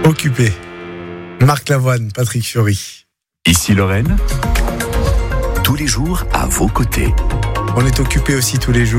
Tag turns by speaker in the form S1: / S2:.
S1: Occupé. Marc Lavoine, Patrick Fiori.
S2: Ici Lorraine, tous les jours à vos côtés.
S1: On est occupé aussi tous les jours.